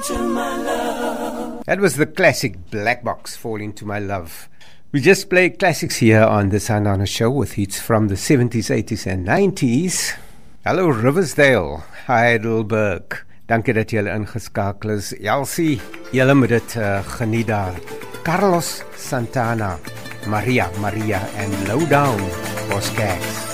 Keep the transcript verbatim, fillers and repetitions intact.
That was the classic Black Box, Fall Into My Love. We just play classics here on the Sundowner Show with hits from the seventies, eighties and nineties. Hallo Riversdale, Heidelberg. Dankie dat julle ingeskakel is. Elsie, julle moet dit uh, geniet daar. Carlos Santana, Maria, Maria en Lowdown, Boskags.